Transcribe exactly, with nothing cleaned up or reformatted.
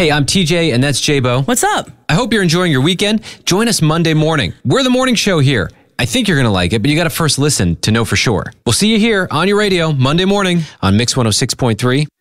Hey, I'm T J, and that's J-Bo. What's up? I hope you're enjoying your weekend. Join us Monday morning. We're the morning show here. I think you're going to like it, but you got to first listen to know for sure. We'll see you here on your radio Monday morning on Mix one oh six point three.